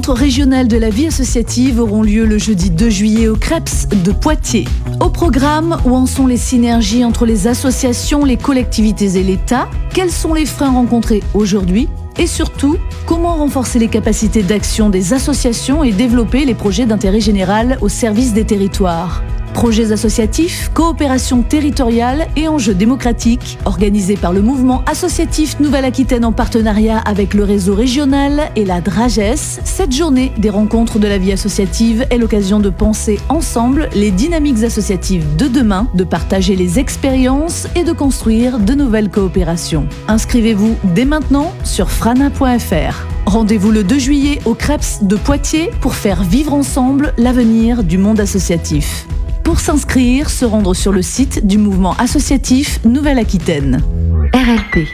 rencontres régionales de la vie associative auront lieu le jeudi 2 juillet au CREPS de Poitiers. Au programme, où en sont les synergies entre les associations, les collectivités et l'État? Quels sont les freins rencontrés aujourd'hui? Et surtout, comment renforcer les capacités d'action des associations et développer les projets d'intérêt général au service des territoires? Projets associatifs, coopération territoriale et enjeux démocratiques, organisés par le mouvement associatif Nouvelle-Aquitaine en partenariat avec le réseau régional et la DRAGES, cette journée des rencontres de la vie associative est l'occasion de penser ensemble les dynamiques associatives de demain, de partager les expériences et de construire de nouvelles coopérations. Inscrivez-vous dès maintenant sur frana.fr. Rendez-vous le 2 juillet au CREPS de Poitiers pour faire vivre ensemble l'avenir du monde associatif. Pour s'inscrire, se rendre sur le site du mouvement associatif Nouvelle-Aquitaine. RLP.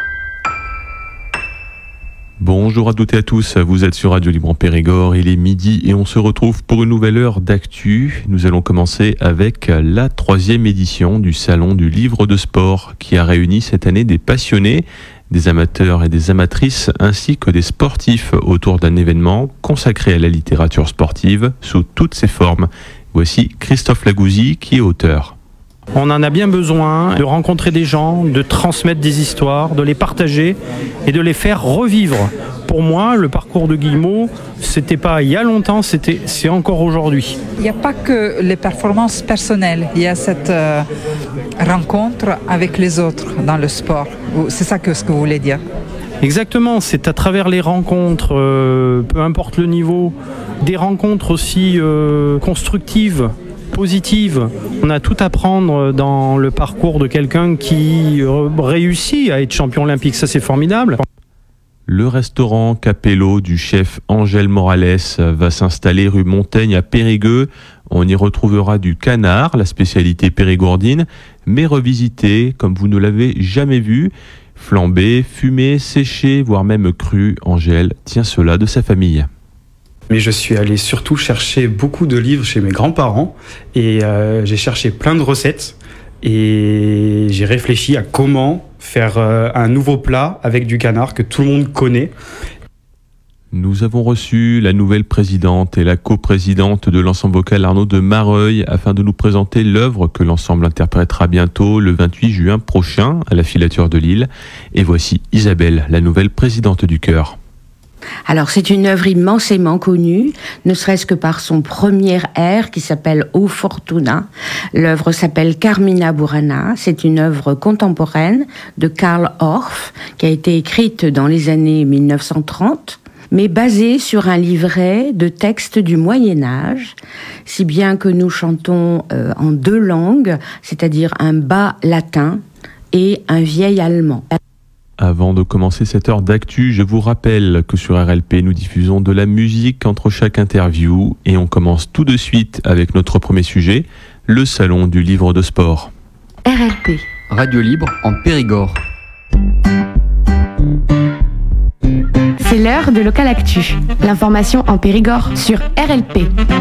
Bonjour à toutes et à tous, vous êtes sur Radio Libre en Périgord, il est midi et on se retrouve pour une nouvelle heure d'actu. Nous allons commencer avec la 3e édition du Salon du Livre de Sport qui a réuni cette année des passionnés, des amateurs et des amatrices ainsi que des sportifs autour d'un événement consacré à la littérature sportive sous toutes ses formes. Voici Christophe Lagouzy qui est auteur. On en a bien besoin de rencontrer des gens, de transmettre des histoires, de les partager et de les faire revivre. Pour moi, le parcours de Guillemot, c'était pas il y a longtemps, c'est encore aujourd'hui. Il n'y a pas que les performances personnelles, il y a cette rencontre avec les autres dans le sport. C'est ça ce que vous voulez dire? Exactement, c'est à travers les rencontres, peu importe le niveau, des rencontres aussi constructives, positives. On a tout à prendre dans le parcours de quelqu'un qui réussit à être champion olympique, ça c'est formidable. Le restaurant Capello du chef Angèle Morales va s'installer rue Montaigne à Périgueux. On y retrouvera du canard, la spécialité périgourdine, mais revisité comme vous ne l'avez jamais vu. Flambé, fumé, séché, voire même cru, Angèle tient cela de sa famille. Mais je suis allé surtout chercher beaucoup de livres chez mes grands-parents et j'ai cherché plein de recettes et j'ai réfléchi à comment faire un nouveau plat avec du canard que tout le monde connaît. Nous avons reçu la nouvelle présidente et la coprésidente de l'ensemble vocal Arnaud de Mareuil afin de nous présenter l'œuvre que l'ensemble interprétera bientôt le 28 juin prochain à la Filature de Lille. Et voici Isabelle, la nouvelle présidente du chœur. Alors c'est une œuvre immensément connue, ne serait-ce que par son premier air qui s'appelle O Fortuna. L'œuvre s'appelle Carmina Burana, c'est une œuvre contemporaine de Karl Orff qui a été écrite dans les années 1930. Mais basée sur un livret de textes du Moyen-Âge, si bien que nous chantons en 2 langues, c'est-à-dire un bas latin et un vieil allemand. Avant de commencer cette heure d'actu, je vous rappelle que sur RLP, nous diffusons de la musique entre chaque interview et on commence tout de suite avec notre premier sujet, le Salon du Livre de Sport. RLP. Radio Libre en Périgord. C'est l'heure de Local Actu. L'information en Périgord sur RLP.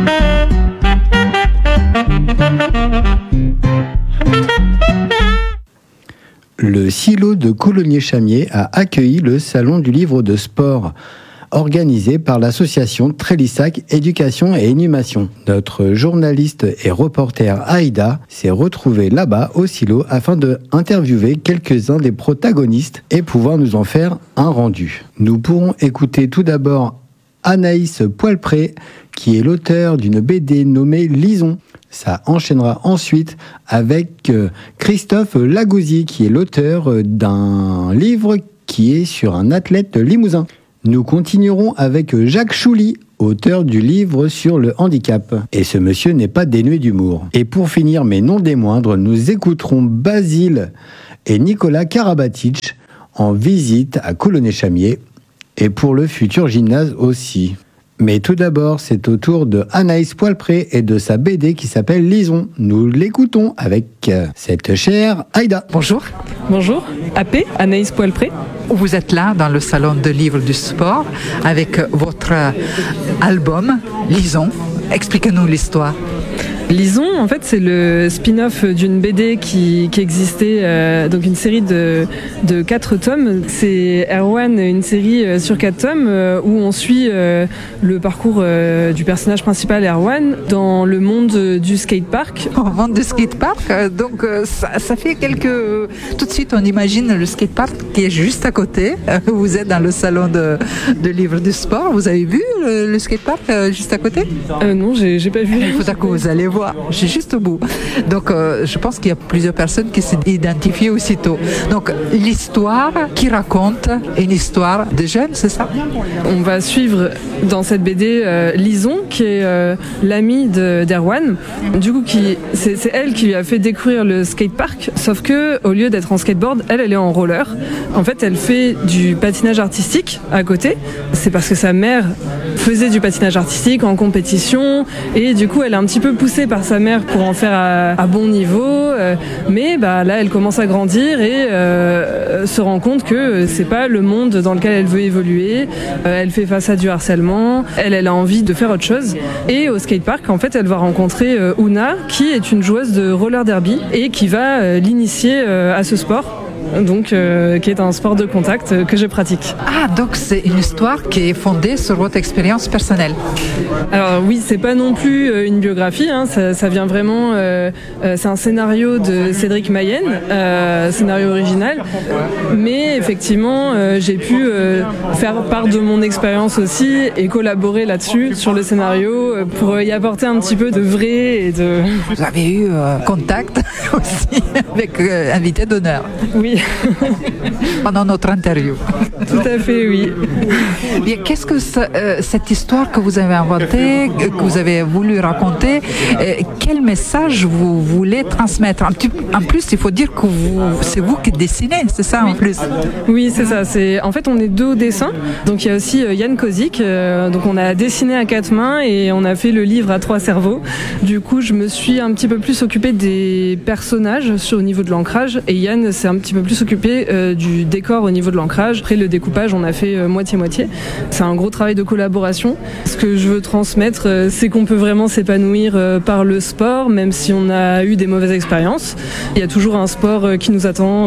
Le silo de Coulommiers-Chamiers a accueilli le Salon du Livre de Sport, organisé par l'association Trélissac Éducation et Inhumation. Notre journaliste et reporter Aïda s'est retrouvée là-bas au silo afin de interviewer quelques-uns des protagonistes et pouvoir nous en faire un rendu. Nous pourrons écouter tout d'abord Anaïs Poilpré, qui est l'auteur d'une BD nommée Lison. Ça enchaînera ensuite avec Christophe Lagouzy, qui est l'auteur d'un livre qui est sur un athlète limousin. Nous continuerons avec Jacques Chouli, auteur du livre sur le handicap. Et ce monsieur n'est pas dénué d'humour. Et pour finir, mais non des moindres, nous écouterons Basile et Nicolas Karabatic en visite à Coulommiers-Chamiers et pour le futur gymnase aussi. Mais tout d'abord, c'est au tour de Anaïs Poilpré et de sa BD qui s'appelle Lison. Nous l'écoutons avec cette chère Aïda. Bonjour. Bonjour, AP, Anaïs Poilpré. Vous êtes là dans le Salon de Livre du Sport avec votre album Lison. Expliquez-nous l'histoire. Lison, en fait, c'est le spin-off d'une BD qui existait, donc une série de 4 tomes. C'est Erwan, une série sur 4 tomes où on suit le parcours du personnage principal, Erwan, dans le monde du skatepark. Au monde du skatepark, donc ça fait quelques... Tout de suite, on imagine le skatepark qui est juste à côté. Vous êtes dans le salon de livres du sport. Vous avez vu le skatepark juste à côté? Non, j'ai pas vu. Il faut que vous allez voir. Je suis juste au bout. Donc, je pense qu'il y a plusieurs personnes qui s'est identifiées aussitôt. Donc, l'histoire qui raconte une histoire de jeunes, c'est ça? On va suivre dans cette BD Lison, qui est l'amie d'Erwan. Du coup, c'est elle qui lui a fait découvrir le skatepark, sauf que au lieu d'être en skateboard, elle est en roller. En fait, elle fait du patinage artistique à côté. C'est parce que sa mère faisait du patinage artistique en compétition et du coup, elle est un petit peu poussée par sa mère pour en faire à bon niveau. Mais là, elle commence à grandir et se rend compte que c'est pas le monde dans lequel elle veut évoluer. Elle fait face à du harcèlement. Elle a envie de faire autre chose. Et au skatepark, en fait, elle va rencontrer Una, qui est une joueuse de roller derby et qui va l'initier à ce sport. Donc, qui est un sport de contact que je pratique. Ah, donc c'est une histoire qui est fondée sur votre expérience personnelle. Alors oui, c'est pas non plus une biographie, hein, ça vient vraiment... c'est un scénario de Cédric Mayenne, scénario original, mais effectivement, j'ai pu faire part de mon expérience aussi et collaborer là-dessus, sur le scénario, pour y apporter un petit peu de vrai et de... Vous avez eu contact aussi avec invité d'honneur. Oui. Pendant notre interview. Tout à fait, oui. Bien, qu'est-ce que cette histoire que vous avez inventée, que vous avez voulu raconter, quel message vous voulez transmettre? En plus, il faut dire que c'est vous qui dessinez, c'est ça en plus? Oui, c'est ça. En fait, on est 2 au dessin. Donc, il y a aussi Yann Kozik. Donc, on a dessiné à 4 mains et on a fait le livre à 3 cerveaux. Du coup, je me suis un petit peu plus occupée des personnages au niveau de l'ancrage et Yann s'est un petit peu plus occupé du décor au niveau de l'ancrage. Après, le découpage, on a fait moitié-moitié. C'est un gros travail de collaboration. Ce que je veux transmettre, c'est qu'on peut vraiment s'épanouir par le sport, même si on a eu des mauvaises expériences. Il y a toujours un sport qui nous attend.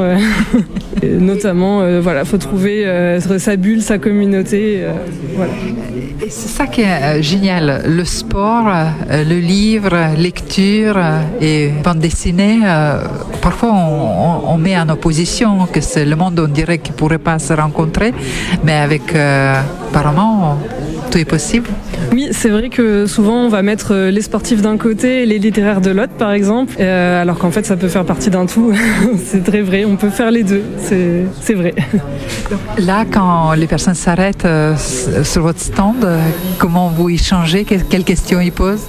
Notamment, faut trouver sa bulle, sa communauté. Voilà. Et c'est ça qui est génial. Le sport, le livre, lecture et bande dessinée, parfois on met en opposition que c'est le monde, on dirait qu'il ne pourrait pas se rencontrer, mais avec apparemment tout est possible. Oui, c'est vrai que souvent on va mettre les sportifs d'un côté et les littéraires de l'autre, par exemple, alors qu'en fait ça peut faire partie d'un tout. C'est très vrai, on peut faire les deux, c'est vrai. Là, quand les personnes s'arrêtent sur votre stand, comment vous y changez? Quelles questions ils posent?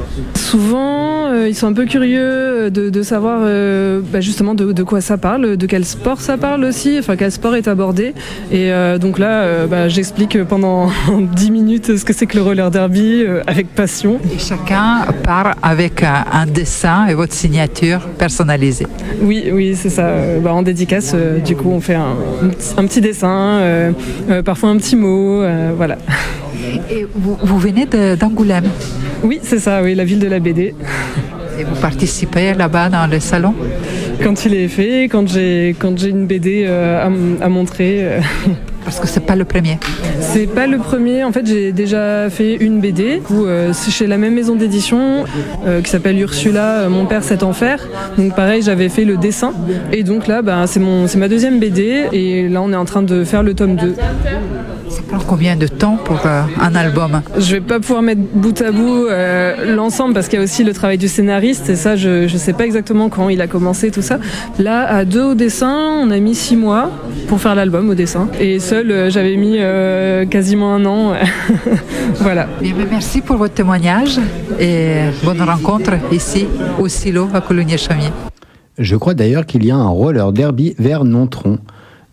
Souvent, ils sont un peu curieux de savoir justement de quoi ça parle, de quel sport ça parle aussi, enfin quel sport est abordé. Et donc là, j'explique pendant 10 minutes ce que c'est que le roller derby avec passion. Et chacun part avec un dessin et votre signature personnalisée. Oui, c'est ça. En dédicace, du coup, on fait un petit dessin, parfois un petit mot, voilà. Et vous venez d'Angoulême? Oui, c'est ça, oui, la ville de la BD. Et vous participez là-bas dans le salon? Quand il est fait, quand j'ai une BD à montrer. Parce que c'est pas le premier. C'est pas le premier. En fait, j'ai déjà fait une BD. C'est chez la même maison d'édition qui s'appelle Ursula, Mon père cet enfer. Donc pareil, j'avais fait le dessin. Et donc là, c'est ma deuxième BD. Et là, on est en train de faire le tome 2. Ça prend combien de temps pour un album? Je vais pas pouvoir mettre bout à bout l'ensemble parce qu'il y a aussi le travail du scénariste et ça je sais pas exactement quand il a commencé tout ça. Là à 2 au dessin, on a mis 6 mois pour faire l'album au dessin et seul j'avais mis quasiment 1 an. Voilà. Bien, merci pour votre témoignage et bonne rencontre ici au silo à Coulommiers-Chamiers. Je crois d'ailleurs qu'il y a un roller derby vers Nontron.